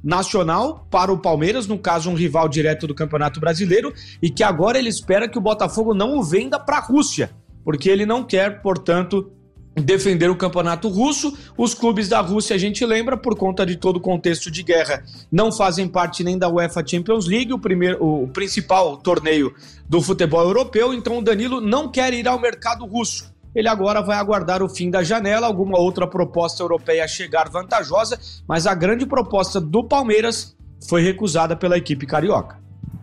nacional para o Palmeiras, no caso um rival direto do Campeonato Brasileiro, e que agora ele espera que o Botafogo não o venda para a Rússia, porque ele não quer, portanto, defender o campeonato russo. Os clubes da Rússia, a gente lembra, por conta de todo o contexto de guerra, não fazem parte nem da UEFA Champions League, o principal torneio do futebol europeu, então o Danilo não quer ir ao mercado russo. Ele agora vai aguardar o fim da janela, alguma outra proposta europeia chegar vantajosa, mas a grande proposta do Palmeiras foi recusada pela equipe carioca.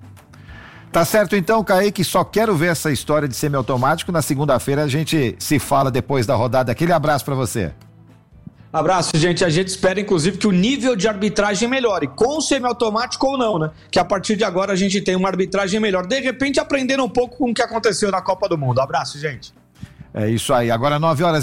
Tá certo então, Kaique, só quero ver essa história de semiautomático. Na segunda-feira a gente se fala depois da rodada. Aquele abraço pra você. Abraço, gente. A gente espera, inclusive, que o nível de arbitragem melhore, com o semiautomático ou não, né? Que a partir de agora a gente tem uma arbitragem melhor. De repente, aprendendo um pouco com o que aconteceu na Copa do Mundo. Abraço, gente. É isso aí, agora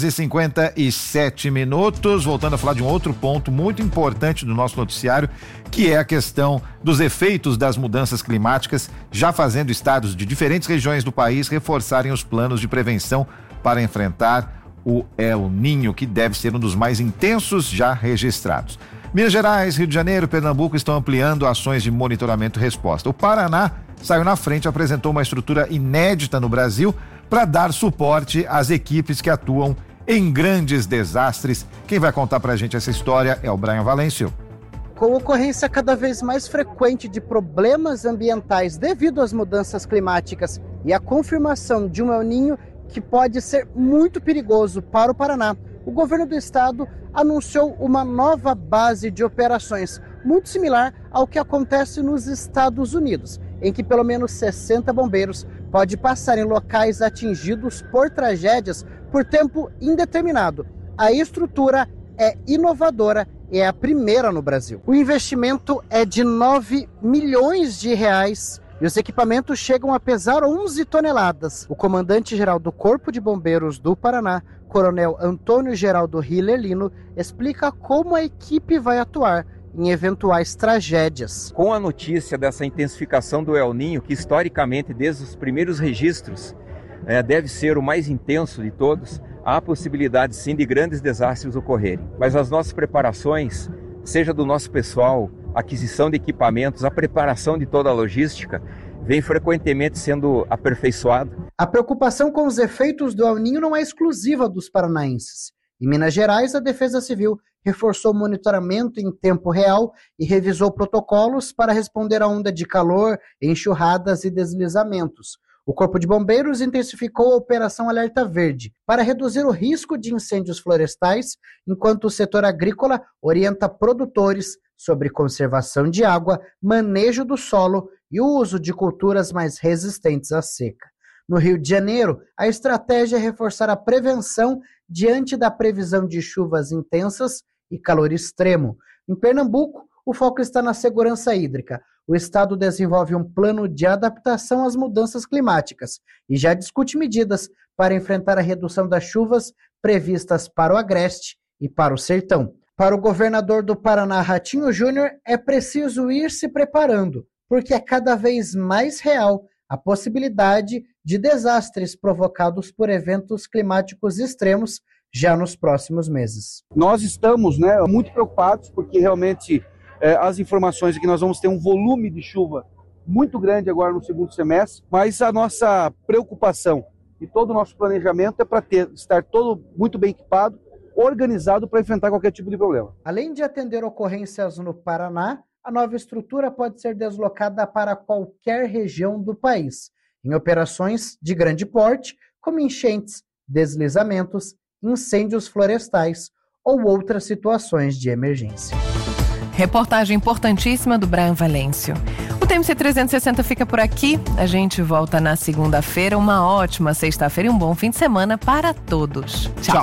9h57, voltando a falar de um outro ponto muito importante do nosso noticiário, que é a questão dos efeitos das mudanças climáticas, já fazendo estados de diferentes regiões do país reforçarem os planos de prevenção para enfrentar o El Niño, que deve ser um dos mais intensos já registrados. Minas Gerais, Rio de Janeiro, Pernambuco estão ampliando ações de monitoramento e resposta. O Paraná saiu na frente e apresentou uma estrutura inédita no Brasil para dar suporte às equipes que atuam em grandes desastres. Quem vai contar para a gente essa história é o Brian Valêncio. Com ocorrência cada vez mais frequente de problemas ambientais devido às mudanças climáticas e a confirmação de um El Niño que pode ser muito perigoso para o Paraná, o governo do estado anunciou uma nova base de operações, muito similar ao que acontece nos Estados Unidos, em que pelo menos 60 bombeiros podem passar em locais atingidos por tragédias por tempo indeterminado. A estrutura é inovadora e é a primeira no Brasil. O investimento é de 9 milhões de reais e os equipamentos chegam a pesar 11 toneladas. O comandante-geral do Corpo de Bombeiros do Paraná, Coronel Antônio Geraldo Hiller Lino, explica como a equipe vai atuar em eventuais tragédias. Com a notícia dessa intensificação do El Niño, que historicamente, desde os primeiros registros, deve ser o mais intenso de todos, há possibilidade sim de grandes desastres ocorrerem. Mas as nossas preparações, seja do nosso pessoal, aquisição de equipamentos, a preparação de toda a logística, vem frequentemente sendo aperfeiçoada. A preocupação com os efeitos do El Niño não é exclusiva dos paranaenses. Em Minas Gerais, a Defesa Civil reforçou o monitoramento em tempo real e revisou protocolos para responder à onda de calor, enxurradas e deslizamentos. O Corpo de Bombeiros intensificou a Operação Alerta Verde para reduzir o risco de incêndios florestais, enquanto o setor agrícola orienta produtores sobre conservação de água, manejo do solo e o uso de culturas mais resistentes à seca. No Rio de Janeiro, a estratégia é reforçar a prevenção diante da previsão de chuvas intensas e calor extremo. Em Pernambuco, o foco está na segurança hídrica. O estado desenvolve um plano de adaptação às mudanças climáticas e já discute medidas para enfrentar a redução das chuvas previstas para o Agreste e para o Sertão. Para o governador do Paraná, Ratinho Júnior, é preciso ir se preparando, porque é cada vez mais real a possibilidade de desastres provocados por eventos climáticos extremos já nos próximos meses. Nós estamos muito preocupados porque realmente as informações é que nós vamos ter um volume de chuva muito grande agora no segundo semestre, mas a nossa preocupação e todo o nosso planejamento é para estar todo muito bem equipado, organizado para enfrentar qualquer tipo de problema. Além de atender ocorrências no Paraná, a nova estrutura pode ser deslocada para qualquer região do país, em operações de grande porte, como enchentes, deslizamentos, incêndios florestais ou outras situações de emergência. Reportagem importantíssima do Brian Valêncio. O TMC 360 fica por aqui. A gente volta na segunda-feira. Uma ótima sexta-feira e um bom fim de semana para todos. Tchau.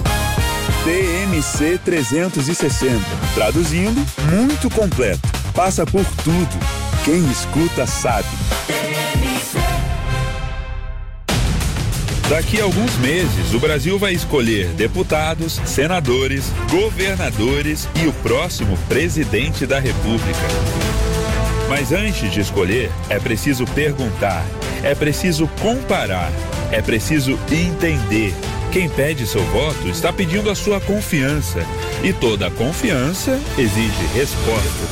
TMC 360. Traduzindo, muito completo. Passa por tudo. Quem escuta sabe. Daqui a alguns meses, o Brasil vai escolher deputados, senadores, governadores e o próximo presidente da República. Mas antes de escolher, é preciso perguntar, é preciso comparar, é preciso entender. Quem pede seu voto está pedindo a sua confiança. E toda confiança exige resposta.